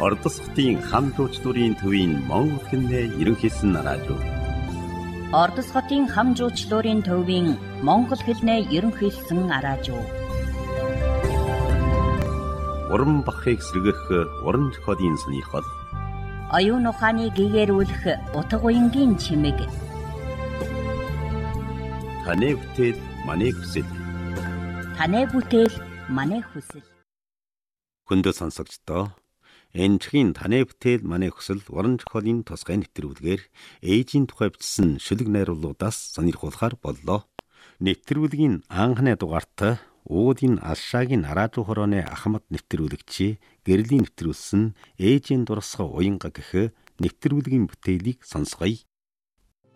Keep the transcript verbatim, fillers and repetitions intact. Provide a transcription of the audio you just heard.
Ордос хотын хам жуучлалын төвийн Монгол хэлний ерөнхийсэн радио. Ордос хотын хам жуучлалын төвийн Монгол хэлний ерөнхийсэн радио. Уран бахыг сэргэх уран зохиолын сонирхол. Оюун ухааны гэгэрүүлэх утга уянгийн чимэг. Таны бүтээл манай хүсэл. Таны бүтээл манай хүсэл. Хүндээ сонсогчдоо энэчхийн таны бүтээл манай хүсэл уран зохиолын тусгай нэвтрүүлгээр ээжийн тухай бичсэн шүлэг найруулгуудаас сонирхуулахар боллоо. Нэвтрүүлгийн анхны дугаарт уудын алшаагийн араадуу хорооны ахмад нэвтрүүлэгчи гэрлийн нэвтрүүлсэн ээжийн дурсах уянга гэх нэвтрүүлгийн бүтээлийг сонсгоё.